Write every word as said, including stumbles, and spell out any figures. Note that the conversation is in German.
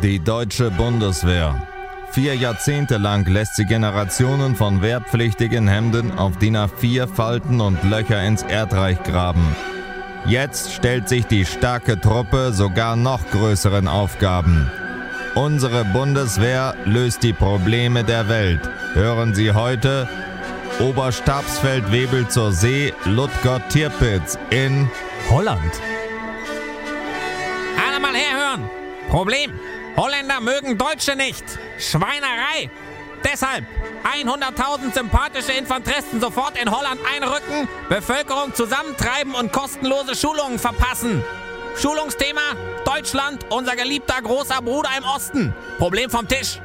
Die deutsche Bundeswehr. Vier Jahrzehnte lang lässt sie Generationen von wehrpflichtigen Hemden auf D I N A vier falten und Löcher ins Erdreich graben. Jetzt stellt sich die starke Truppe sogar noch größeren Aufgaben. Unsere Bundeswehr löst die Probleme der Welt. Hören Sie heute Oberstabsfeldwebel zur See Ludger Tirpitz in Holland. Alle mal herhören. Problem: Holländer mögen Deutsche nicht. Schweinerei. Deshalb hunderttausend sympathische Infanteristen sofort in Holland einrücken, Bevölkerung zusammentreiben und kostenlose Schulungen verpassen. Schulungsthema: Deutschland, unser geliebter großer Bruder im Osten. Problem vom Tisch.